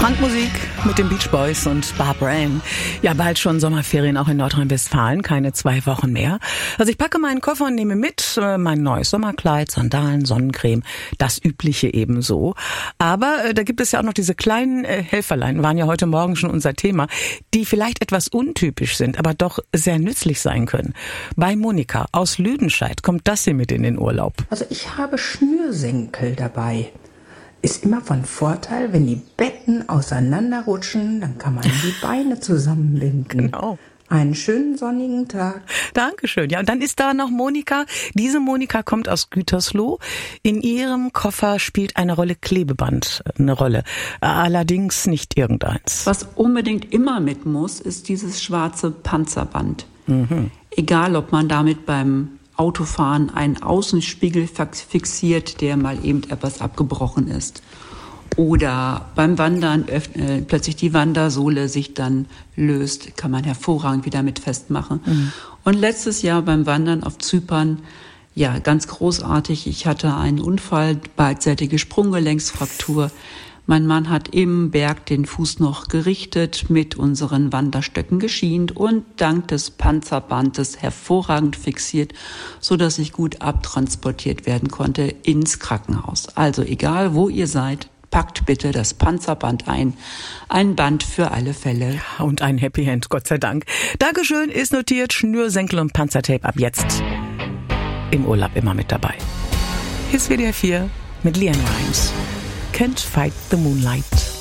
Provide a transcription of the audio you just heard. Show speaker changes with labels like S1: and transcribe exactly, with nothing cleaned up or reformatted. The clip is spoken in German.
S1: Punkmusik mit den Beach Boys und Barbara Ann. Ja, bald schon Sommerferien auch in Nordrhein-Westfalen, keine zwei Wochen mehr. Also ich packe meinen Koffer und nehme mit äh, mein neues Sommerkleid, Sandalen, Sonnencreme, das Übliche ebenso. Aber äh, da gibt es ja auch noch diese kleinen äh, Helferlein, waren ja heute Morgen schon unser Thema, die vielleicht etwas untypisch sind, aber doch sehr nützlich sein können. Bei Monika aus Lüdenscheid kommt das hier mit in den Urlaub.
S2: Also ich habe Schnürsenkel dabei. Ist immer von Vorteil, wenn die Betten auseinanderrutschen, dann kann man die Beine zusammenbinden.
S1: Genau.
S2: Einen schönen sonnigen Tag.
S1: Dankeschön. Ja, und dann ist da noch Monika. Diese Monika kommt aus Gütersloh. In ihrem Koffer spielt eine Rolle Klebeband eine Rolle. Allerdings nicht irgendeins.
S3: Was unbedingt immer mit muss, ist dieses schwarze Panzerband. Mhm. Egal, ob man damit beim Autofahren einen Außenspiegel fixiert, der mal eben etwas abgebrochen ist. Oder beim Wandern öffnet, plötzlich die Wandersohle sich dann löst, kann man hervorragend wieder mit festmachen. Mhm. Und letztes Jahr beim Wandern auf Zypern, ja, ganz großartig. Ich hatte einen Unfall, beidseitige Sprunggelenksfraktur. Mein Mann hat im Berg den Fuß noch gerichtet, mit unseren Wanderstöcken geschient und dank des Panzerbandes hervorragend fixiert, so dass ich gut abtransportiert werden konnte ins Krankenhaus. Also egal, wo ihr seid, packt bitte das Panzerband ein. Ein Band für alle Fälle.
S1: Ja, und ein Happy End, Gott sei Dank. Dankeschön, ist notiert. Schnürsenkel und Panzertape ab jetzt im Urlaub immer mit dabei. Hier ist W D R vier mit Leanne Rimes. Can't Fight the Moonlight.